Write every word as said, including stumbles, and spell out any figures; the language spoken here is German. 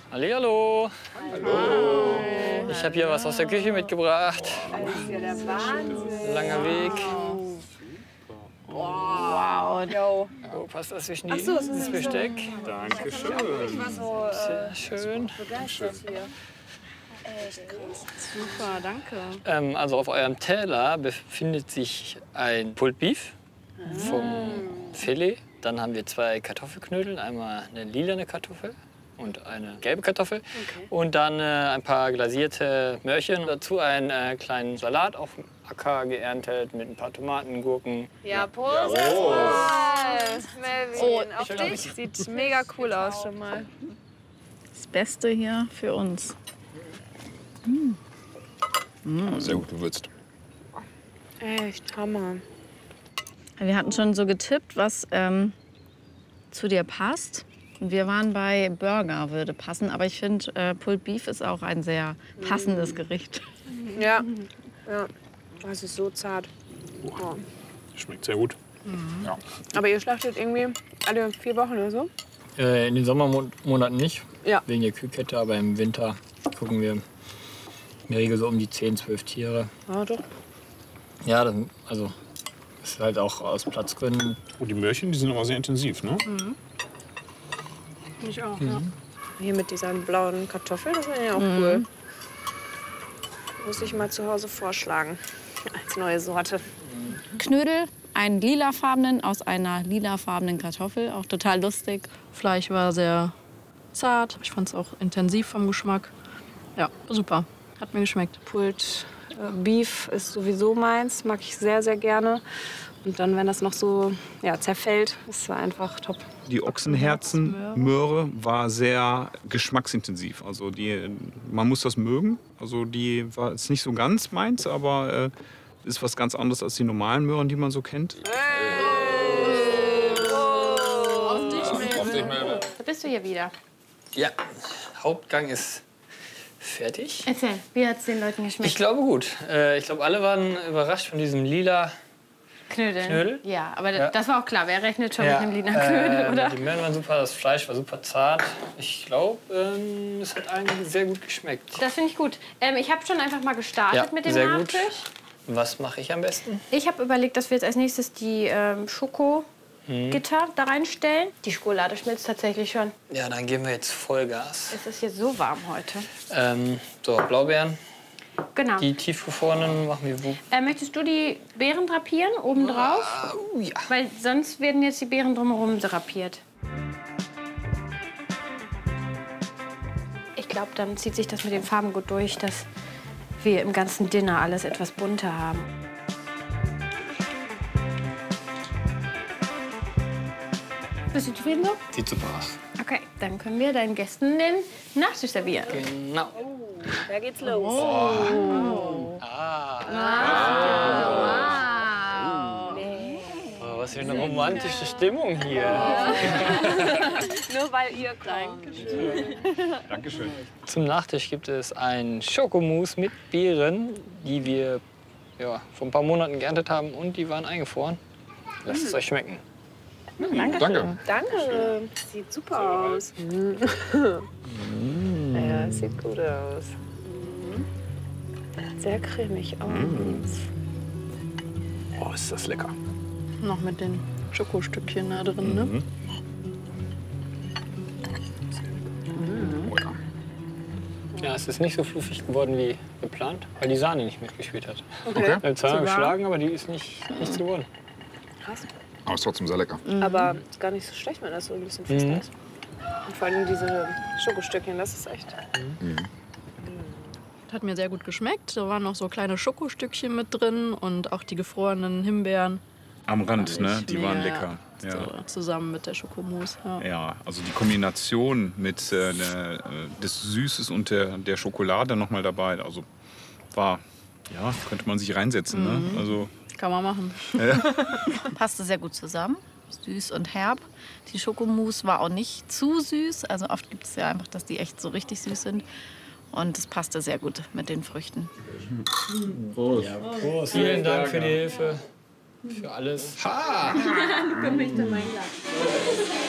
Hallihallo. Hallo. Ich habe hier was aus der Küche mitgebracht. Das ist ja der Wahnsinn. Langer Weg. Wow. Yo. Oh, passt das zwischen die, Ach so, es ist dieses so. Besteck? Dankeschön. Ich war so äh, Sehr schön. begeistert hier. Echt krass. Super, danke. Ähm, also auf eurem Teller befindet sich ein Pulled Beef vom Filet. Dann haben wir zwei Kartoffelknödel, einmal eine lilane Kartoffel und eine gelbe Kartoffel. Okay. Und dann äh, ein paar glasierte Möhrchen. Dazu einen äh, kleinen Salat auf dem Acker geerntet mit ein paar Tomaten, Gurken. Ja, Prost. Prost. Melvin, Oh, auf dich. Sieht mega cool aus schon mal. Das Beste hier für uns. Sehr gut gewürzt. Echt Hammer. Wir hatten schon so getippt, was ähm, zu dir passt. Und wir waren bei Burger würde passen, aber ich finde, äh, Pulled Beef ist auch ein sehr passendes Gericht. Ja. Ja. Das ist so zart. Oh. Schmeckt sehr gut. Ja. Aber ihr schlachtet irgendwie alle vier Wochen oder so? Äh, in den Sommermonaten nicht, Ja. wegen der Kühlkette, aber im Winter gucken wir in der Regel so um die zehn, zwölf Tiere. Ja, doch. Ja, das, also das ist halt auch aus Platzgründen. Oh, die Möhrchen, die sind aber sehr intensiv, ne? Ich auch, ja. Hier mit dieser blauen Kartoffel, das wäre ja auch cool. Muss ich mal zu Hause vorschlagen. Als neue Sorte. Knödel, einen lilafarbenen aus einer lilafarbenen Kartoffel, auch total lustig. Fleisch war sehr zart. Ich fand es auch intensiv vom Geschmack. Ja, super. Hat mir geschmeckt. Pulled äh, Beef ist sowieso meins, mag ich sehr, sehr gerne. Und dann, wenn das noch so ja, zerfällt, ist es einfach top. Die Ochsenherzenmöhre war sehr geschmacksintensiv. Also die, man muss das mögen. Also die war jetzt nicht so ganz meins, aber äh, ist was ganz anderes als die normalen Möhren, die man so kennt. Da bist du hier wieder. Ja, Hauptgang ist fertig. Erzähl, wie hat es den Leuten geschmeckt? Ich glaube gut. Äh, ich glaube, alle waren überrascht von diesem lila Knödeln. Knödel. Ja, aber Ja. das war auch klar. Wer rechnet schon mit einem lila Knödel, äh, oder? Die Möhren waren super, das Fleisch war super zart. Ich glaube, ähm, es hat allen sehr gut geschmeckt. Das finde ich gut. Ähm, ich habe schon einfach mal gestartet Ja, mit dem sehr gut. Nachtisch. Was mache ich am besten? Ich habe überlegt, dass wir jetzt als nächstes die ähm, Schokogitter da reinstellen. Die Schokolade schmilzt tatsächlich schon. Ja, dann geben wir jetzt Vollgas. Es ist hier so warm heute. Ähm, so, Blaubeeren. Genau. Die tiefgefrorenen machen wir wo? Äh, möchtest du die Beeren drapieren, obendrauf? Uh, ja. Weil sonst werden jetzt die Beeren drumherum drapiert. Ich glaube, dann zieht sich das mit den Farben gut durch, dass wir im ganzen Dinner alles etwas bunter haben. Bist du zufrieden so? Sieht super aus. Okay, dann können wir deinen Gästen den Nachtisch servieren. Genau. Da geht's los. Ah. Wow. Oh, was für eine romantische Stimmung hier. Nur weil ihr kommt. Dankeschön. Zum Nachtisch gibt es ein Schokomousse mit Beeren, die wir ja, vor ein paar Monaten geerntet haben und die waren eingefroren. Lasst es euch schmecken. Danke. Danke. Sieht super aus. Ja, sieht gut aus. Sehr cremig aus. Oh, ist das lecker. Noch mit den Schokostückchen da drin, ne? Oh, ja. Ja, es ist nicht so fluffig geworden wie geplant, weil die Sahne nicht mitgespielt hat. Okay. Wir haben zweimal geschlagen, aber die ist nicht, nichts geworden. Krass. Aber ist trotzdem sehr lecker. Aber ist gar nicht so schlecht, wenn das so ein bisschen fest Mhm. ist. Und vor allem diese Schokostückchen, das ist echt. Hat mir sehr gut geschmeckt. Da waren noch so kleine Schokostückchen mit drin und auch die gefrorenen Himbeeren. Am Rand, ne? Die waren Ja, lecker. Ja. So, zusammen mit der Schokomousse. Ja. Ja, also die Kombination mit äh, der, äh, des Süßes und der, der Schokolade noch mal dabei. Also war, ja, könnte man sich reinsetzen, ne? Also Kann man machen. Passte sehr gut zusammen. Süß und herb. Die Schokomousse war auch nicht zu süß. Also oft gibt es ja einfach, dass die echt so richtig süß sind. Und es passte sehr gut mit den Früchten. Ja, Prost. Vielen Dank für die Hilfe, für alles. Ha!